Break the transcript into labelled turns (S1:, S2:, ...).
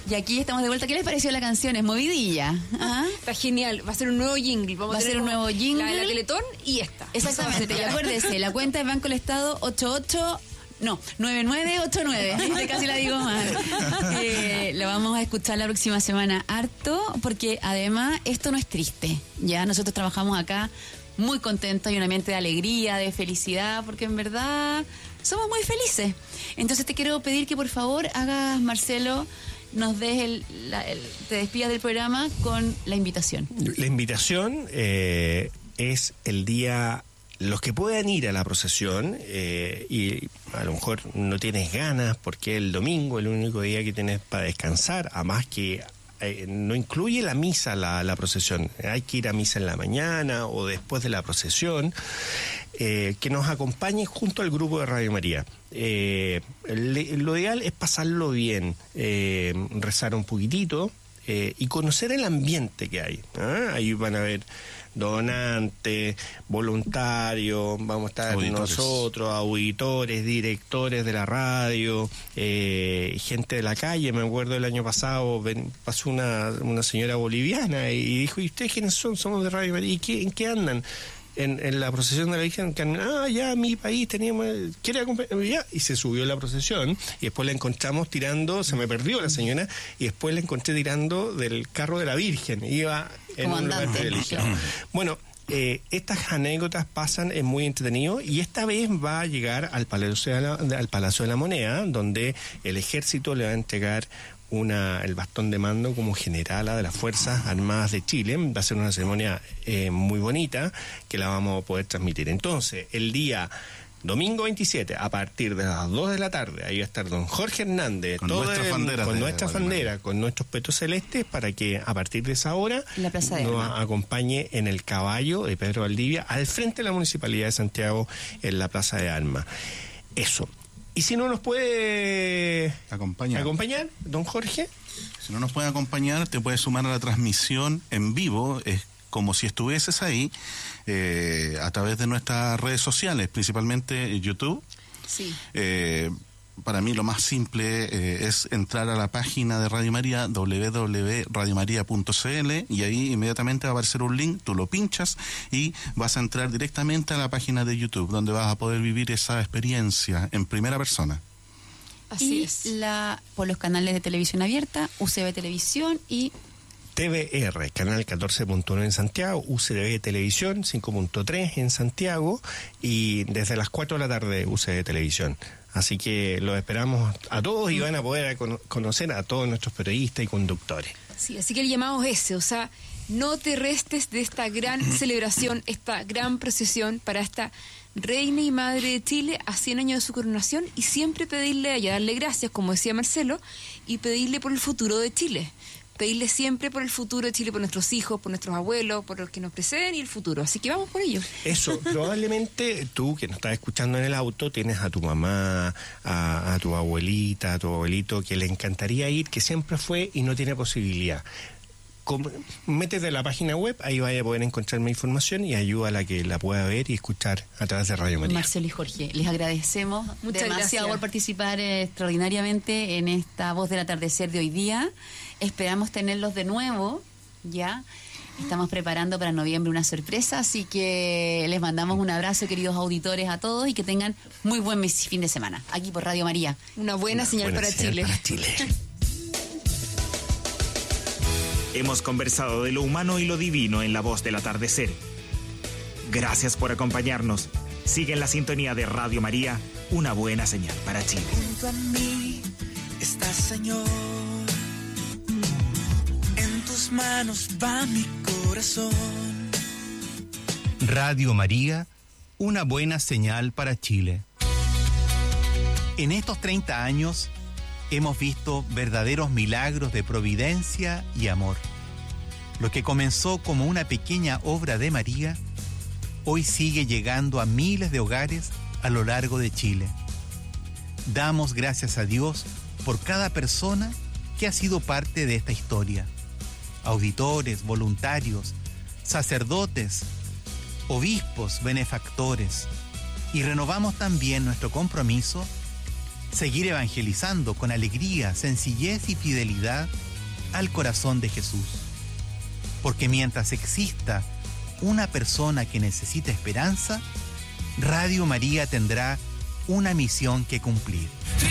S1: Y aquí estamos de vuelta. ¿Qué les pareció la canción? Es movidilla. ¿Ah?
S2: Está genial. Va a ser un nuevo jingle.
S1: Va a ser un nuevo jingle.
S2: La de la Teletón y esta.
S1: Exactamente. Y acuérdese, la cuenta de Banco del Estado 9989. Casi la digo mal. Lo vamos a escuchar la próxima semana harto, porque además esto no es triste. Ya nosotros trabajamos acá muy contentos, hay un ambiente de alegría, de felicidad, porque en verdad somos muy felices. Entonces te quiero pedir que por favor hagas, Marcelo, nos des te despidas del programa con la invitación.
S3: La invitación es el día. Los que puedan ir a la procesión y a lo mejor no tienes ganas porque el domingo es el único día que tienes para descansar, además que no incluye la misa, la procesión. Hay que ir a misa en la mañana o después de la procesión, que nos acompañe junto al grupo de Radio María. Lo ideal es pasarlo bien, rezar un poquitito y conocer el ambiente que hay. Ahí van a ver donantes, voluntarios, vamos a estar auditores. Nosotros, auditores, directores de la radio, gente de la calle. Me acuerdo el año pasado pasó una señora boliviana y dijo: ¿y ustedes quiénes son? Somos de Radio María. ¿Y en qué andan? En la procesión de la Virgen, ya mi país teníamos, quiere acompañar, ya, y se subió la procesión, y después la encontramos tirando, se me perdió la señora, y después la encontré tirando del carro de la Virgen, iba en un lugar privilegiado. Bueno, estas anécdotas pasan, es muy entretenido, y esta vez va a llegar al Palacio de la Moneda, donde el ejército le va a entregar el bastón de mando como generala de las Fuerzas Armadas de Chile. Va a ser una ceremonia muy bonita que la vamos a poder transmitir. Entonces, el día domingo 27, a partir de las 2 de la tarde, ahí va a estar don Jorge Hernández con nuestra bandera, con nuestros petos celestes, para que a partir de esa hora nos acompañe en el caballo de Pedro Valdivia al frente de la Municipalidad de Santiago, en la Plaza de Armas. Eso. Y si no nos puede acompañar, don Jorge.
S4: Si no nos puede acompañar, te puedes sumar a la transmisión en vivo, es como si estuvieses ahí, a través de nuestras redes sociales, principalmente YouTube.
S2: Sí.
S4: Para mí lo más simple es entrar a la página de Radio María, www.radiomaria.cl, y ahí inmediatamente va a aparecer un link, tú lo pinchas y vas a entrar directamente a la página de YouTube, donde vas a poder vivir esa experiencia en primera persona.
S2: Así es.
S1: Por los canales de televisión abierta, UCB Televisión y
S3: TVR, canal 14.1 en Santiago, UCB Televisión 5.3 en Santiago, y desde las 4 de la tarde UCB Televisión. Así que los esperamos a todos y van a poder conocer a todos nuestros periodistas y conductores.
S2: Sí, así que el llamado es ese, o sea, no te restes de esta gran celebración, esta gran procesión para esta Reina y Madre de Chile a 100 años de su coronación, y siempre pedirle a ella, darle gracias, como decía Marcelo, y pedirle por el futuro de Chile. Pedirle siempre por el futuro de Chile, por nuestros hijos, por nuestros abuelos, por los que nos preceden y el futuro. Así que vamos por ello.
S3: Eso, probablemente tú que nos estás escuchando en el auto, tienes a tu mamá, a tu abuelita, a tu abuelito, que le encantaría ir, que siempre fue y no tiene posibilidad. Métete a la página web, ahí vaya a poder encontrar más información y ayuda a la que la pueda ver y escuchar a través de Radio María.
S1: Marcelo y Jorge, les agradecemos demasiado por participar extraordinariamente en esta Voz del Atardecer de hoy día. Esperamos tenerlos de nuevo, ya. Estamos preparando para noviembre una sorpresa, así que les mandamos un abrazo, queridos auditores, a todos, y que tengan muy buen fin de semana, aquí por Radio María.
S2: Una buena señal para Chile.
S5: Hemos conversado de lo humano y lo divino en La Voz del Atardecer. Gracias por acompañarnos. Sigue en la sintonía de Radio María, una buena señal para Chile.
S6: Junto a mí estás, Señor. En tus manos va mi corazón.
S7: Radio María, una buena señal para Chile. En estos 30 años hemos visto verdaderos milagros de providencia y amor. Lo que comenzó como una pequeña obra de María, hoy sigue llegando a miles de hogares a lo largo de Chile. Damos gracias a Dios por cada persona que ha sido parte de esta historia. Auditores, voluntarios, sacerdotes, obispos, benefactores. Y renovamos también nuestro compromiso seguir evangelizando con alegría, sencillez y fidelidad al corazón de Jesús. Porque mientras exista una persona que necesita esperanza, Radio María tendrá una misión que cumplir.